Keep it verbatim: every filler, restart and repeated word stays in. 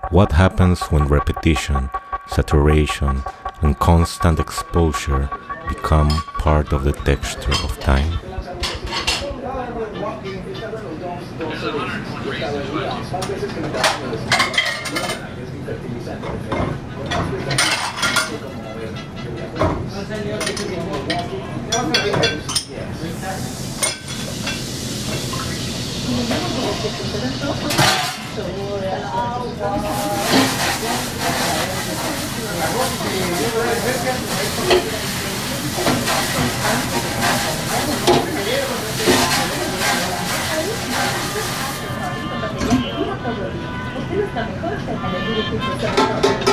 What happens when repetition, saturation, and constant exposure become part of the texture of time? Usted no está mejor, está en el